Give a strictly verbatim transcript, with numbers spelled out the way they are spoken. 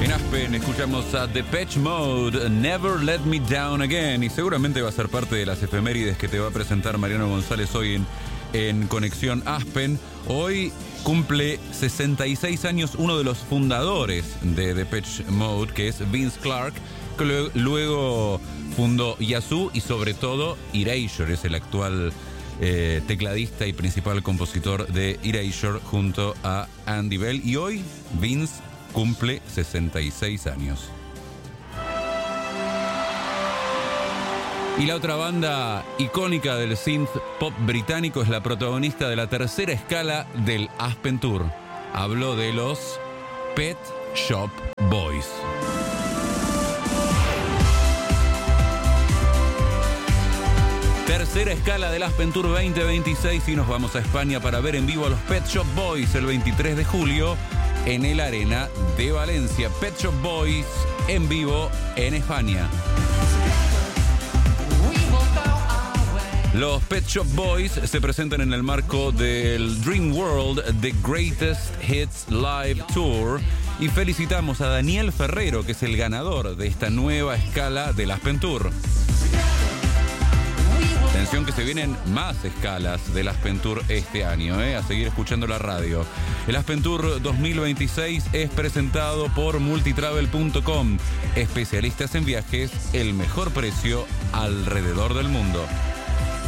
En Aspen escuchamos a Depeche Mode, Never Let Me Down Again, y seguramente va a ser parte de las efemérides que te va a presentar Mariano González hoy en, en Conexión Aspen. Hoy cumple sesenta y seis años uno de los fundadores de Depeche Mode, que es Vince Clarke, que luego fundó Yazoo y sobre todo Erasure, es el actual eh, tecladista y principal compositor de Erasure junto a Andy Bell. Y hoy Vince cumple sesenta y seis años. Y la otra banda icónica del synth pop británico es la protagonista de la tercera escala del Aspen Tour. Hablo de los Pet Shop Boys. Tercera escala del Aspen Tour veinte veintiséis y nos vamos a España para ver en vivo a los Pet Shop Boys el veintitrés de julio en el Arena de Valencia. Pet Shop Boys en vivo en España. Los Pet Shop Boys se presentan en el marco del Dream World The Greatest Hits Live Tour y felicitamos a Daniel Ferrero, que es el ganador de esta nueva escala del Aspen Tour. Atención que se vienen más escalas del Aspen Tour este año, ¿eh? A seguir escuchando la radio. El Aspen Tour dos mil veintiséis es presentado por multitravel punto com. Especialistas en viajes, el mejor precio alrededor del mundo.